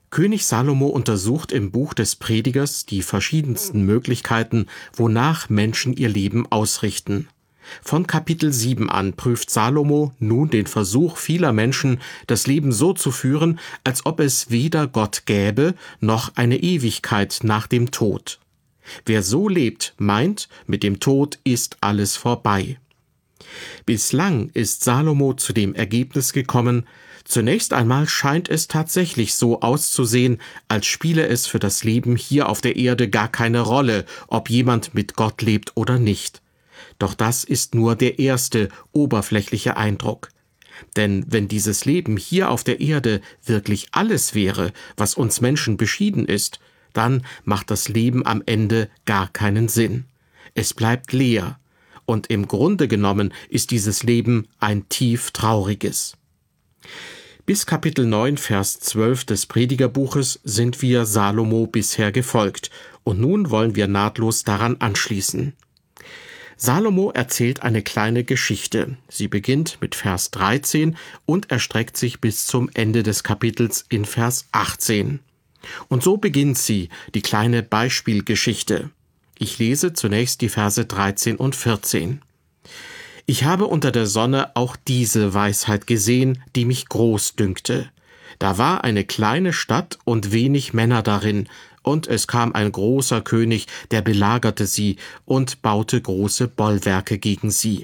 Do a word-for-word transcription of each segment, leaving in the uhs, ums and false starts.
König Salomo untersucht im Buch des Predigers die verschiedensten Möglichkeiten, wonach Menschen ihr Leben ausrichten. Von Kapitel sieben an prüft Salomo nun den Versuch vieler Menschen, das Leben so zu führen, als ob es weder Gott gäbe, noch eine Ewigkeit nach dem Tod. Wer so lebt, meint, mit dem Tod ist alles vorbei. Bislang ist Salomo zu dem Ergebnis gekommen, zunächst einmal scheint es tatsächlich so auszusehen, als spiele es für das Leben hier auf der Erde gar keine Rolle, ob jemand mit Gott lebt oder nicht. Doch das ist nur der erste, oberflächliche Eindruck. Denn wenn dieses Leben hier auf der Erde wirklich alles wäre, was uns Menschen beschieden ist, dann macht das Leben am Ende gar keinen Sinn. Es bleibt leer. Und im Grunde genommen ist dieses Leben ein tief trauriges. Bis Kapitel neun, Vers zwölf des Predigerbuches sind wir Salomo bisher gefolgt, und nun wollen wir nahtlos daran anschließen. Salomo erzählt eine kleine Geschichte. Sie beginnt mit Vers dreizehn und erstreckt sich bis zum Ende des Kapitels in Vers achtzehn. Und so beginnt sie, die kleine Beispielgeschichte. Ich lese zunächst die Verse dreizehn und vierzehn. Ich habe unter der Sonne auch diese Weisheit gesehen, die mich groß dünkte. Da war eine kleine Stadt und wenig Männer darin, und es kam ein großer König, der belagerte sie und baute große Bollwerke gegen sie.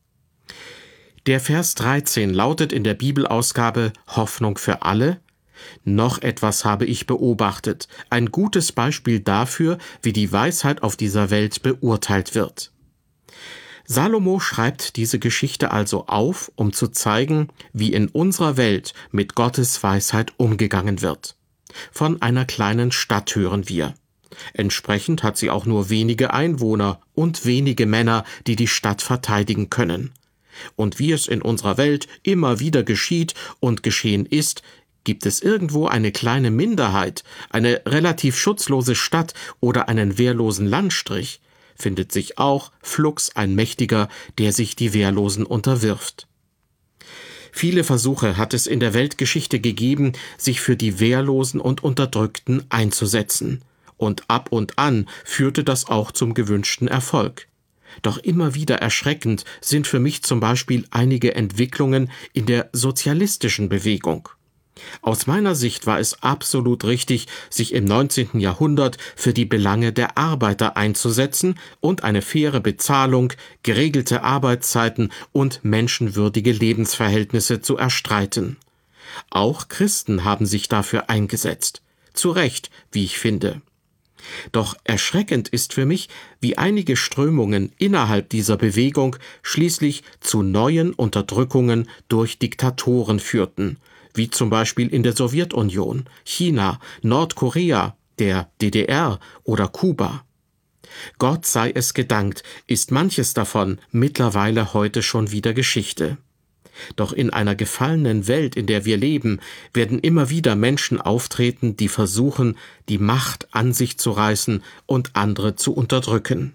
Der Vers dreizehn lautet in der Bibelausgabe Hoffnung für alle: Noch etwas habe ich beobachtet, ein gutes Beispiel dafür, wie die Weisheit auf dieser Welt beurteilt wird. Salomo schreibt diese Geschichte also auf, um zu zeigen, wie in unserer Welt mit Gottes Weisheit umgegangen wird. Von einer kleinen Stadt hören wir. Entsprechend hat sie auch nur wenige Einwohner und wenige Männer, die die Stadt verteidigen können. Und wie es in unserer Welt immer wieder geschieht und geschehen ist, gibt es irgendwo eine kleine Minderheit, eine relativ schutzlose Stadt oder einen wehrlosen Landstrich, findet sich auch flugs ein Mächtiger, der sich die Wehrlosen unterwirft. Viele Versuche hat es in der Weltgeschichte gegeben, sich für die Wehrlosen und Unterdrückten einzusetzen. Und ab und an führte das auch zum gewünschten Erfolg. Doch immer wieder erschreckend sind für mich zum Beispiel einige Entwicklungen in der sozialistischen Bewegung. Aus meiner Sicht war es absolut richtig, sich im neunzehnten Jahrhundert für die Belange der Arbeiter einzusetzen und eine faire Bezahlung, geregelte Arbeitszeiten und menschenwürdige Lebensverhältnisse zu erstreiten. Auch Christen haben sich dafür eingesetzt. Zu Recht, wie ich finde. Doch erschreckend ist für mich, wie einige Strömungen innerhalb dieser Bewegung schließlich zu neuen Unterdrückungen durch Diktatoren führten, wie zum Beispiel in der Sowjetunion, China, Nordkorea, der D D R oder Kuba. Gott sei es gedankt, ist manches davon mittlerweile heute schon wieder Geschichte. Doch in einer gefallenen Welt, in der wir leben, werden immer wieder Menschen auftreten, die versuchen, die Macht an sich zu reißen und andere zu unterdrücken.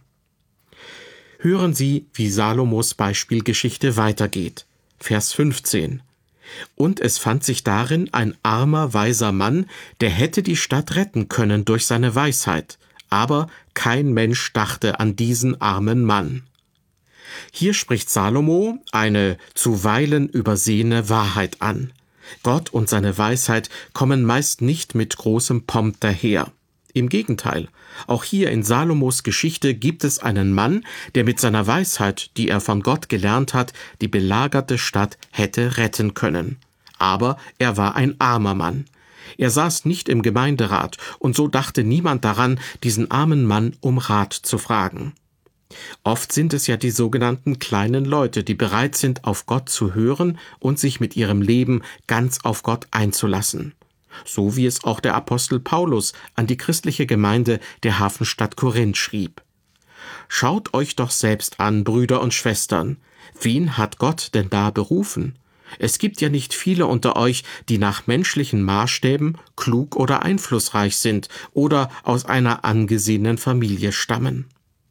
Hören Sie, wie Salomos Beispielgeschichte weitergeht. Vers fünfzehn. Und es fand sich darin ein armer, weiser Mann, der hätte die Stadt retten können durch seine Weisheit, aber kein Mensch dachte an diesen armen Mann. Hier spricht Salomo eine zuweilen übersehene Wahrheit an. Gott und seine Weisheit kommen meist nicht mit großem Pomp daher. Im Gegenteil, auch hier in Salomos Geschichte gibt es einen Mann, der mit seiner Weisheit, die er von Gott gelernt hat, die belagerte Stadt hätte retten können. Aber er war ein armer Mann. Er saß nicht im Gemeinderat, und so dachte niemand daran, diesen armen Mann um Rat zu fragen. Oft sind es ja die sogenannten kleinen Leute, die bereit sind, auf Gott zu hören und sich mit ihrem Leben ganz auf Gott einzulassen. So wie es auch der Apostel Paulus an die christliche Gemeinde der Hafenstadt Korinth schrieb. Schaut euch doch selbst an, Brüder und Schwestern. Wen hat Gott denn da berufen? Es gibt ja nicht viele unter euch, die nach menschlichen Maßstäben klug oder einflussreich sind oder aus einer angesehenen Familie stammen.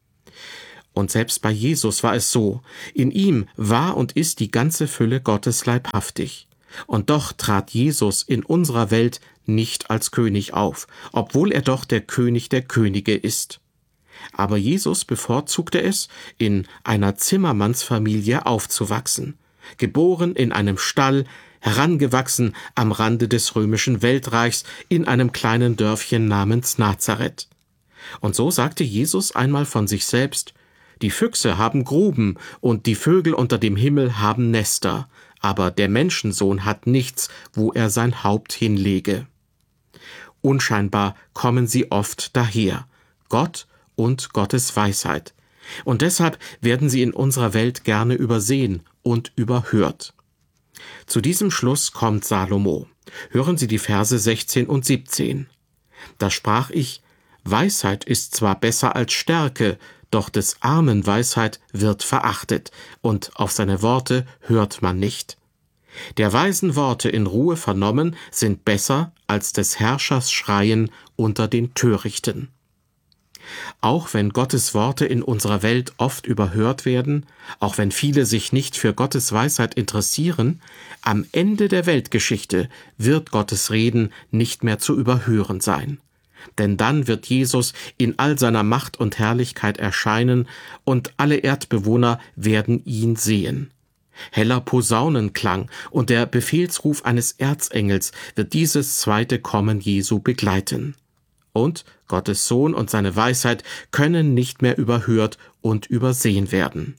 Und selbst bei Jesus war es so, in ihm war und ist die ganze Fülle Gottes leibhaftig. Und doch trat Jesus in unserer Welt nicht als König auf, obwohl er doch der König der Könige ist. Aber Jesus bevorzugte es, in einer Zimmermannsfamilie aufzuwachsen, geboren in einem Stall, herangewachsen am Rande des römischen Weltreichs in einem kleinen Dörfchen namens Nazareth. Und so sagte Jesus einmal von sich selbst: Die Füchse haben Gruben und die Vögel unter dem Himmel haben Nester, aber der Menschensohn hat nichts, wo er sein Haupt hinlege. Unscheinbar kommen sie oft daher, Gott und Gottes Weisheit. Und deshalb werden sie in unserer Welt gerne übersehen und überhört. Zu diesem Schluss kommt Salomo. Hören Sie die Verse sechzehn und siebzehn. Da sprach ich: Weisheit ist zwar besser als Stärke, doch des Armen Weisheit wird verachtet, und auf seine Worte hört man nicht. Der Weisen Worte in Ruhe vernommen sind besser als des Herrschers Schreien unter den Törichten. Auch wenn Gottes Worte in unserer Welt oft überhört werden, auch wenn viele sich nicht für Gottes Weisheit interessieren, am Ende der Weltgeschichte wird Gottes Reden nicht mehr zu überhören sein. Denn dann wird Jesus in all seiner Macht und Herrlichkeit erscheinen, und alle Erdbewohner werden ihn sehen. Heller Posaunenklang und der Befehlsruf eines Erzengels wird dieses zweite Kommen Jesu begleiten. Und Gottes Sohn und seine Weisheit können nicht mehr überhört und übersehen werden.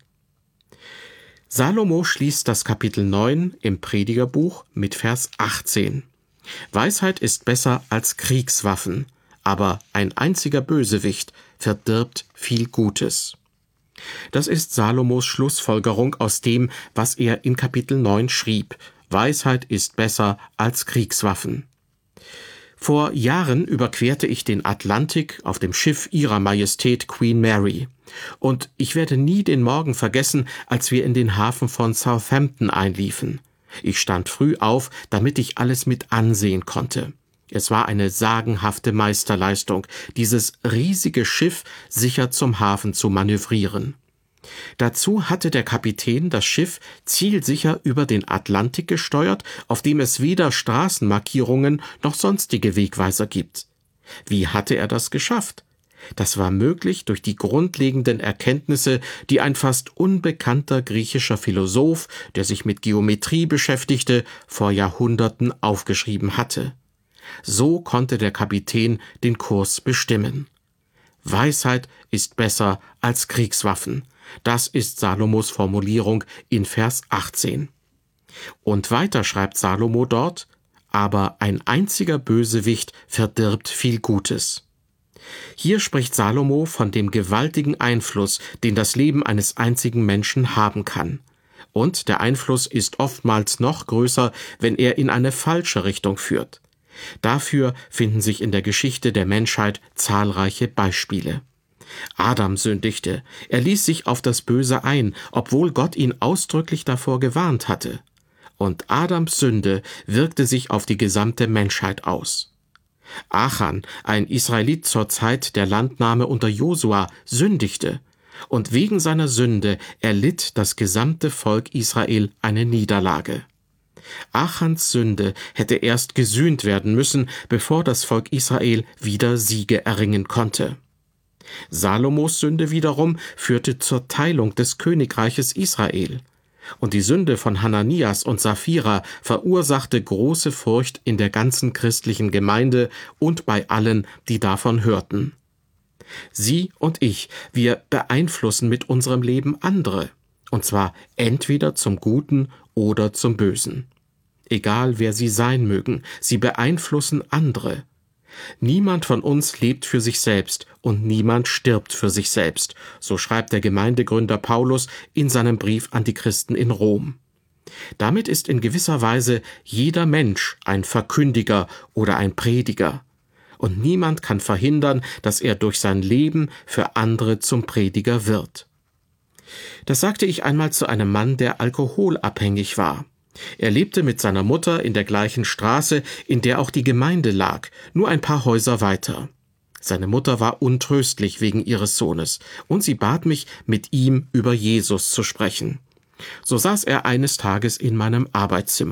Salomo schließt das Kapitel neun im Predigerbuch mit Vers achtzehn. Weisheit ist besser als Kriegswaffen, aber ein einziger Bösewicht verdirbt viel Gutes. Das ist Salomos Schlussfolgerung aus dem, was er in Kapitel neun schrieb. Weisheit ist besser als Kriegswaffen. Vor Jahren überquerte ich den Atlantik auf dem Schiff Ihrer Majestät Queen Mary. Und ich werde nie den Morgen vergessen, als wir in den Hafen von Southampton einliefen. Ich stand früh auf, damit ich alles mit ansehen konnte. Es war eine sagenhafte Meisterleistung, dieses riesige Schiff sicher zum Hafen zu manövrieren. Dazu hatte der Kapitän das Schiff zielsicher über den Atlantik gesteuert, auf dem es weder Straßenmarkierungen noch sonstige Wegweiser gibt. Wie hatte er das geschafft? Das war möglich durch die grundlegenden Erkenntnisse, die ein fast unbekannter griechischer Philosoph, der sich mit Geometrie beschäftigte, vor Jahrhunderten aufgeschrieben hatte. So konnte der Kapitän den Kurs bestimmen. Weisheit ist besser als Kriegswaffen. Das ist Salomos Formulierung in Vers achtzehn. Und weiter schreibt Salomo dort: Aber ein einziger Bösewicht verdirbt viel Gutes. Hier spricht Salomo von dem gewaltigen Einfluss, den das Leben eines einzigen Menschen haben kann. Und der Einfluss ist oftmals noch größer, wenn er in eine falsche Richtung führt. Dafür finden sich in der Geschichte der Menschheit zahlreiche Beispiele. Adam sündigte, er ließ sich auf das Böse ein, obwohl Gott ihn ausdrücklich davor gewarnt hatte. Und Adams Sünde wirkte sich auf die gesamte Menschheit aus. Achan, ein Israelit zur Zeit der Landnahme unter Josua, sündigte, und wegen seiner Sünde erlitt das gesamte Volk Israel eine Niederlage. Achans Sünde hätte erst gesühnt werden müssen, bevor das Volk Israel wieder Siege erringen konnte. Salomos Sünde wiederum führte zur Teilung des Königreiches Israel. Und die Sünde von Hananias und Sapphira verursachte große Furcht in der ganzen christlichen Gemeinde und bei allen, die davon hörten. Sie und ich, wir beeinflussen mit unserem Leben andere, und zwar entweder zum Guten oder zum Bösen. Egal wer sie sein mögen, sie beeinflussen andere. Niemand von uns lebt für sich selbst und niemand stirbt für sich selbst, so schreibt der Gemeindegründer Paulus in seinem Brief an die Christen in Rom. Damit ist in gewisser Weise jeder Mensch ein Verkündiger oder ein Prediger. Und niemand kann verhindern, dass er durch sein Leben für andere zum Prediger wird. Das sagte ich einmal zu einem Mann, der alkoholabhängig war. Er lebte mit seiner Mutter in der gleichen Straße, in der auch die Gemeinde lag, nur ein paar Häuser weiter. Seine Mutter war untröstlich wegen ihres Sohnes, und sie bat mich, mit ihm über Jesus zu sprechen. So saß er eines Tages in meinem Arbeitszimmer.